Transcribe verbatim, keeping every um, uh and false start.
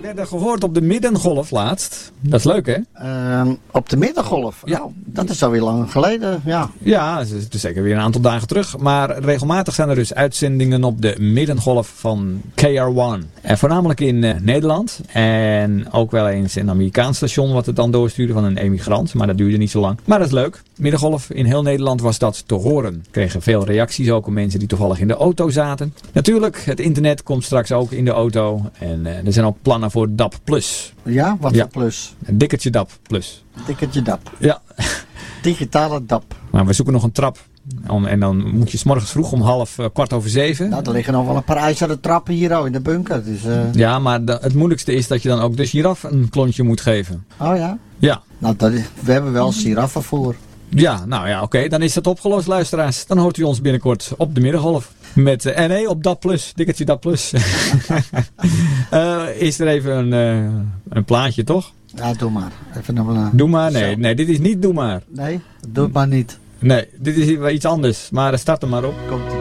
werden gehoord op de middengolf laatst. Dat is leuk, hè? Uh, op de middengolf? Ja. Oh, dat is alweer lang geleden, ja. Ja, het is zeker weer een aantal dagen terug. Maar regelmatig zijn er dus uitzendingen op de middengolf van K R één. En voornamelijk in uh, Nederland. En ook wel eens een Amerikaans station wat het dan doorstuurde van een emigrant. Maar dat duurde niet zo lang. Maar dat is leuk. Middengolf in heel Nederland was dat te horen. We kregen veel reacties ook op mensen die toevallig in de auto zaten. Natuurlijk, het internet komt straks ook in de auto. En uh, er zijn ook plannen voor D A B plus. Ja, wat Ja. voor plus? Een dikkertje D A B plus. Dikkertje D A B. Ja. Digitale D A B. Maar we zoeken nog een trap. Om, en dan moet je 's morgens vroeg om half uh, kwart over zeven. Nou, er liggen nog wel een paar ijzeren trappen hier al in de bunker. Dus, uh... Ja, maar de, het moeilijkste is dat je dan ook de giraf een klontje moet geven. Oh ja? Ja. Nou, dat is, we hebben wel giraffenvoer. Ja, nou ja, oké. Okay, dan is dat opgelost, luisteraars. Dan hoort u ons binnenkort op de middengolf. Met, uh, nee, op D A B plus. Dikkertje D A B plus. uh, is er even een, uh, een plaatje, toch? Ja, doe maar. Even een, uh, Doe maar? Nee, zo. nee, dit is niet doe maar. Nee, doe het maar niet. Nee, dit is iets anders. Maar start er maar op. Komt.